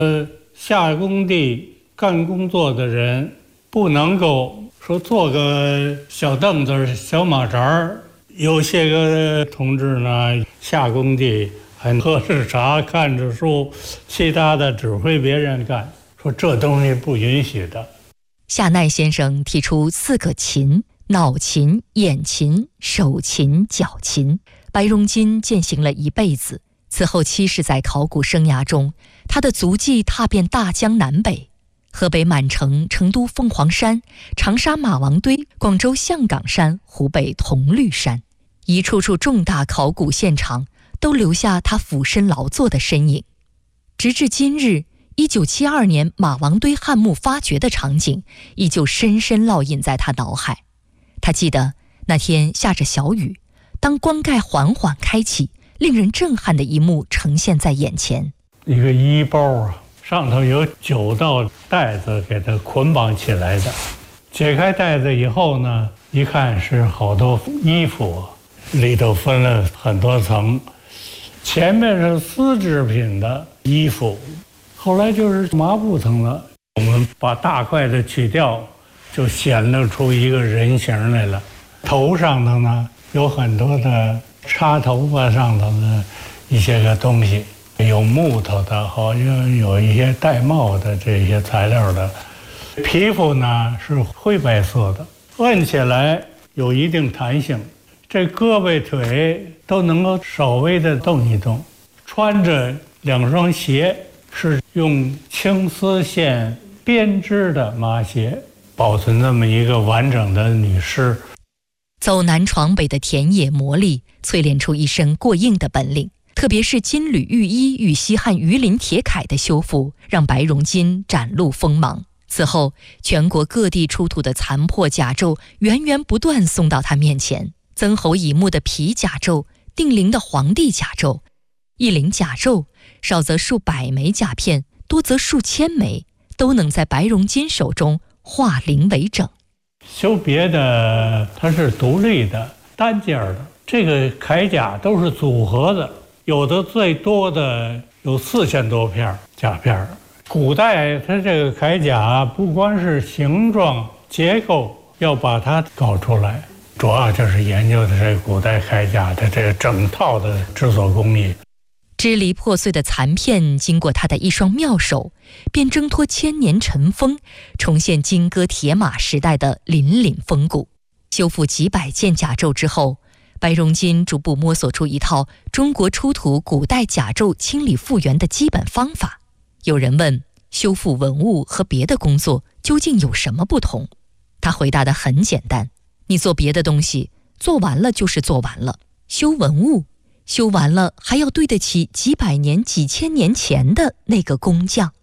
下工地干工作的人不能够说坐个小凳子、小马扎儿。有些个同志呢，下工地还喝着茶、看着书，其他的指挥别人干，说这东西不允许的。 夏奈先生提出4个勤：脑勤、眼勤、手勤、脚勤。白荣金践行了一辈子。此后70载考古生涯中，他的足迹踏遍大江南北，河北满城、成都凤凰山、长沙马王堆、广州象岗山、湖北铜绿山，一处处重大考古现场都留下他俯身劳作的身影。直至今日，1972年马王堆汉墓发掘的场景依旧深深烙印在他脑海。他记得那天下着小雨，当棺盖缓缓开启，令人震撼的一幕呈现在眼前。 一个衣包啊，上头有9道带子给它捆绑起来的。解开带子以后呢，一看是好多衣服，里头分了很多层。前面是丝织品的衣服，后来就是麻布层了。我们把大块的取掉，就显露出一个人形来了。头上头呢，有很多的插头发上头的一些个东西，有木头的，好像有一些带帽的这些材料的。皮肤呢是灰白色的，摁起来有一定弹性，这胳膊腿都能够稍微的动一动。穿着2双鞋，是用青丝线编织的麻鞋，保存这么一个完整的女尸。 走南闯北的田野磨砺，淬炼出一身过硬的本领。特别是金缕玉衣与西汉鱼鳞铁铠的修复，让白荣金展露锋芒。此后，全国各地出土的残破甲胄源源不断送到他面前。曾侯乙墓的皮甲胄，定陵的皇帝甲胄，一陵甲胄少则数百枚甲片，多则数千枚，都能在白荣金手中化零为整。 修别的它是独立的单件的，这个铠甲都是组合的，有的最多的有4000多片甲片。古代它这个铠甲不光是形状结构要把它搞出来，主要就是研究的这古代铠甲的这个整套的制作工艺。 支离破碎的残片经过他的一双妙手，便挣脱千年尘封，重现金戈铁马时代的凛凛风骨。修复几百件甲胄之后，白荣金逐步摸索出一套中国出土古代甲胄清理复原的基本方法。有人问，修复文物和别的工作究竟有什么不同？他回答得很简单，你做别的东西，做完了就是做完了，修文物，修完了还要对得起几百年、几千年前的那个工匠。